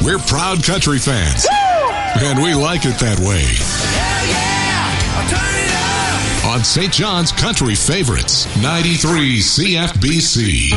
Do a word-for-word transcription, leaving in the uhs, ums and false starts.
We're proud country fans. Woo! And we like it that way. Hell yeah! Turn it up! On Saint John's Country Favorites, ninety-three C F B C.